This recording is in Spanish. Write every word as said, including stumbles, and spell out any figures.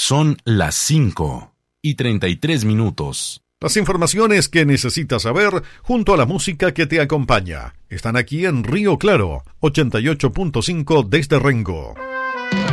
Son las cinco y treinta y tres minutos. Las informaciones que necesitas saber junto a la música que te acompaña están aquí en Río Claro, ochenta y ocho punto cinco desde Rengo.